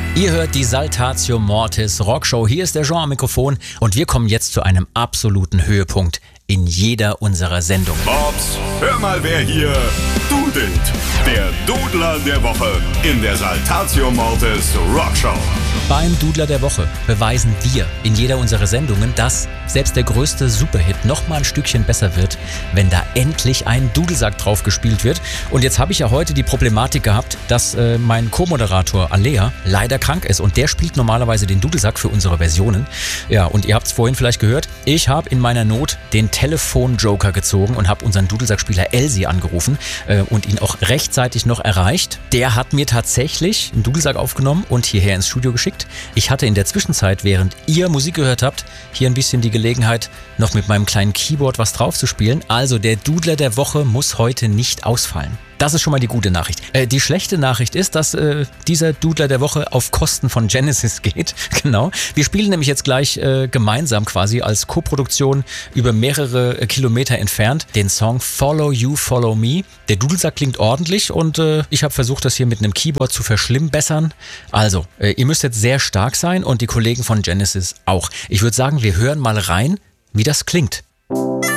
Ihr hört die Saltatio Mortis Rockshow. Hier ist der Jean am Mikrofon und wir kommen jetzt zu einem absoluten Höhepunkt in jeder unserer Sendungen. Bobs, hör mal, wer hier dudelt. Der Dudler der Woche in der Saltatio Mortis Rockshow. Beim Dudler der Woche beweisen wir in jeder unserer Sendungen, dass selbst der größte Superhit noch mal ein Stückchen besser wird, wenn da endlich ein Dudelsack drauf gespielt wird. Und jetzt habe ich ja heute die Problematik gehabt, dass mein Co-Moderator Alea leider krank ist und der spielt normalerweise den Dudelsack für unsere Versionen. Ja, und ihr habt es vorhin vielleicht gehört, ich habe in meiner Not den Telefon-Joker gezogen und habe unseren Dudelsackspieler Elsie angerufen und ihn auch rechtzeitig noch erreicht. Der hat mir tatsächlich einen Dudelsack aufgenommen und hierher ins Studio geschickt. Ich hatte in der Zwischenzeit, während ihr Musik gehört habt, hier ein bisschen die Gelegenheit, noch mit meinem kleinen Keyboard was drauf zu spielen. Also der Dudler der Woche muss heute nicht ausfallen. Das ist schon mal die gute Nachricht. Die schlechte Nachricht ist, dass dieser Dudler der Woche auf Kosten von Genesis geht. Genau. Wir spielen nämlich jetzt gleich gemeinsam quasi als Koproduktion über mehrere Kilometer entfernt den Song Follow You, Follow Me. Der Dudelsack klingt ordentlich und ich habe versucht, das hier mit einem Keyboard zu verschlimmbessern. Also, ihr müsst jetzt sehr stark sein und die Kollegen von Genesis auch. Ich würde sagen, wir hören mal rein, wie das klingt.